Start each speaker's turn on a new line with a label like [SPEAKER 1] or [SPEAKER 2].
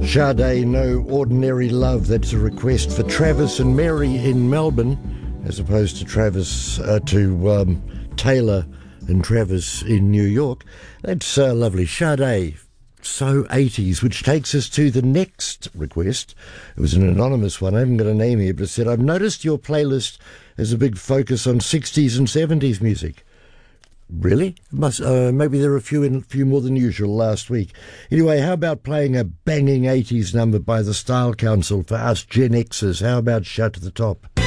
[SPEAKER 1] Sade, No Ordinary Love. That's a request for Travis and Mary in Melbourne, as opposed to Taylor and Travis in New York. That's lovely. Sade, so 80s, which takes us to the next request. It was an anonymous one. I haven't got a name here, but it said, I've noticed your playlist has a big focus on 60s and 70s music. Really? Maybe there are a few more than usual last week. Anyway, how about playing a banging 80s number by the Style Council for us Gen Xers? How about Shut to the Top?